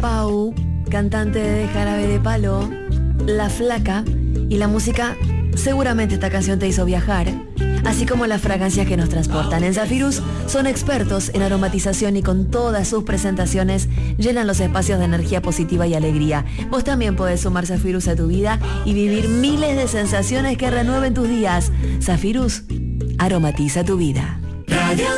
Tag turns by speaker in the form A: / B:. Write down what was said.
A: Pau, cantante de Jarabe de Palo, La Flaca, y la música, seguramente esta canción te hizo viajar, así como las fragancias que nos transportan. En Zafirus son expertos en aromatización y con todas sus presentaciones llenan los espacios de energía positiva y alegría. Vos también podés sumar Zafirus a tu vida y vivir miles de sensaciones que renueven tus días. Zafirus aromatiza tu vida.